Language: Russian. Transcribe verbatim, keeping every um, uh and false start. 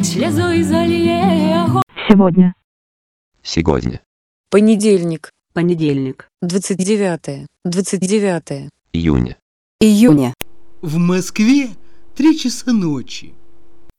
Сегодня. Сегодня. Понедельник. Понедельник. Двадцать девятое. Двадцать девятое. Июня. Июня. В Москве три часа ночи.